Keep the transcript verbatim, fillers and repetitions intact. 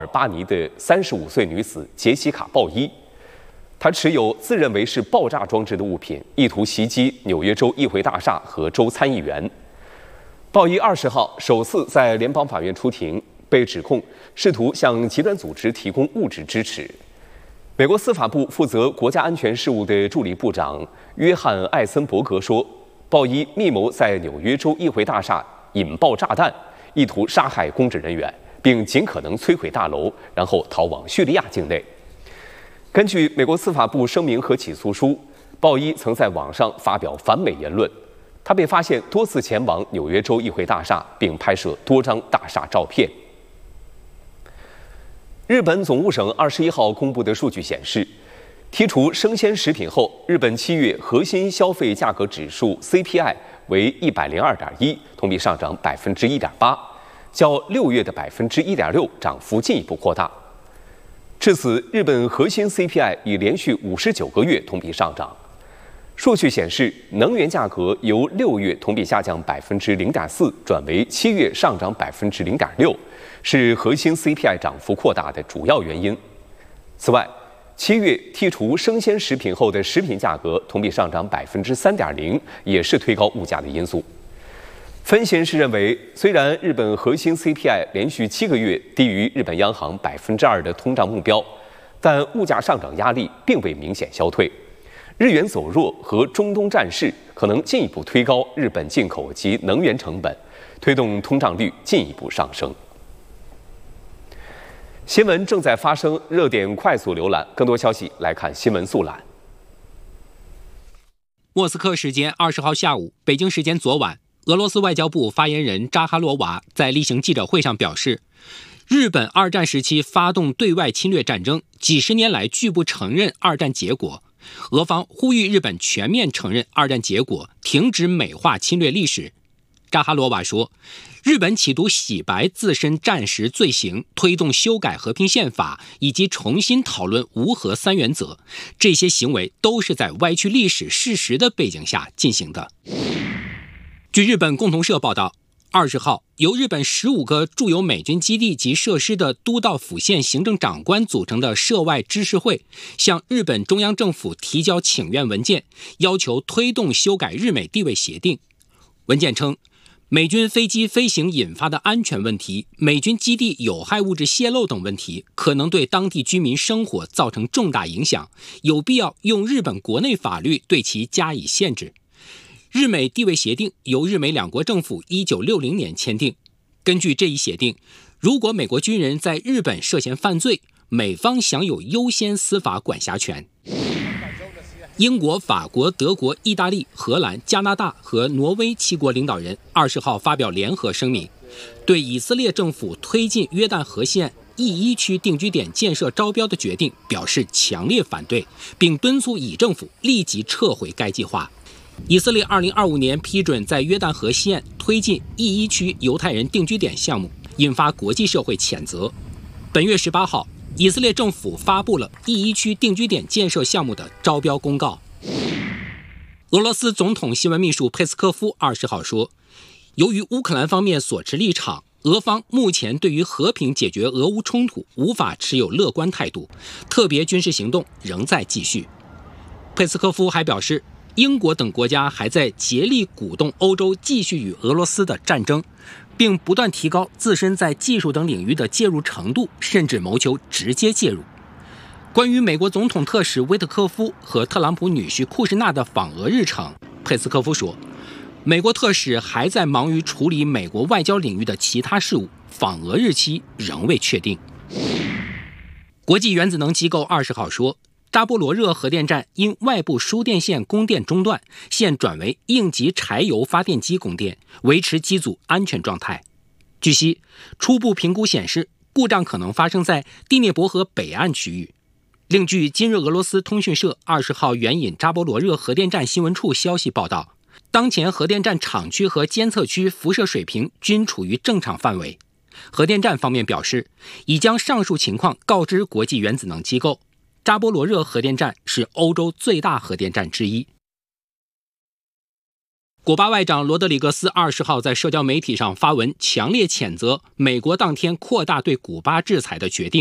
巴尼的三十五岁女子杰西卡·鲍伊，她持有自认为是爆炸装置的物品，意图袭击纽约州议会大厦和州参议员。鲍伊二十号首次在联邦法院出庭，被指控试图向极端组织提供物质支持。美国司法部负责国家安全事务的助理部长约翰·艾森伯格说，鲍伊密谋在纽约州议会大厦引爆炸弹，意图杀害公职人员，并尽可能摧毁大楼，然后逃往叙利亚境内。根据美国司法部声明和起诉书，鲍伊曾在网上发表反美言论。他被发现多次前往纽约州议会大厦，并拍摄多张大厦照片。日本总务省二十一号公布的数据显示，剔除生鲜食品后，日本七月核心消费价格指数 C P I 为一百零二点一，同比上涨百分之一点八，较六月的百分之一点六涨幅进一步扩大。至此，日本核心 C P I 已连续五十九个月同比上涨。数据显示，能源价格由六月同比下降百分之零点四，转为七月上涨百分之零点六，是核心 C P I 涨幅扩大的主要原因。此外，七月剔除生鲜食品后的食品价格同比上涨百分之三点零，也是推高物价的因素。分析人士认为，虽然日本核心 C P I 连续七个月低于日本央行百分之二的通胀目标，但物价上涨压力并未明显消退。日元走弱和中东战事可能进一步推高日本进口及能源成本，推动通胀率进一步上升。新闻正在发生，热点快速浏览，更多消息来看新闻速览。 莫斯科时间二十号下午，北京时间昨晚，俄罗斯外交部发言人扎哈罗娃在例行记者会上表示，日本二战时期发动对外侵略战争，几十年来拒不承认二战结果。俄方呼吁日本全面承认二战结果，停止美化侵略历史。扎哈罗娃说，日本企图洗白自身战时罪行，推动修改和平宪法，以及重新讨论无核三原则，这些行为都是在歪曲历史事实的背景下进行的。据日本共同社报道，二十号，由日本十五个驻有美军基地及设施的都道府县行政长官组成的涉外知事会，向日本中央政府提交请愿文件，要求推动修改日美地位协定。文件称，美军飞机飞行引发的安全问题、美军基地有害物质泄漏等问题，可能对当地居民生活造成重大影响，有必要用日本国内法律对其加以限制。日美地位协定由日美两国政府一九六零年签订。根据这一协定，如果美国军人在日本涉嫌犯罪，美方享有优先司法管辖权。英国、法国、德国、意大利、荷兰、加拿大和挪威七国领导人二十号发表联合声明，对以色列政府推进约旦河西岸 E 一 区定居点建设招标的决定表示强烈反对，并敦促以政府立即撤回该计划。以色列二零二五年批准在约旦河西岸推进 E 一 区犹太人定居点项目，引发国际社会谴责。本月十八号，以色列政府发布了 E 一 区定居点建设项目的招标公告。俄罗斯总统新闻秘书佩斯科夫二十号说，由于乌克兰方面所持立场，俄方目前对于和平解决俄乌冲突无法持有乐观态度，特别军事行动仍在继续。佩斯科夫还表示，英国等国家还在竭力鼓动欧洲继续与俄罗斯的战争，并不断提高自身在技术等领域的介入程度，甚至谋求直接介入。关于美国总统特使威特科夫和特朗普女婿库什纳的访俄日程，佩斯科夫说，美国特使还在忙于处理美国外交领域的其他事务，访俄日期仍未确定。国际原子能机构二十号说，扎波罗热核电站因外部输电线供电中断，现转为应急柴油发电机供电，维持机组安全状态。据悉，初步评估显示，故障可能发生在第聂伯河北岸区域。另据今日俄罗斯通讯社二十号援引扎波罗热核电站新闻处消息报道，当前核电站厂区和监测区辐射水平均处于正常范围。核电站方面表示，已将上述情况告知国际原子能机构。扎波罗热核电站是欧洲最大核电站之一。 古巴外长罗德里格斯二十号在社交媒体上发文，强烈谴责美国当天扩大对古巴制裁的决定。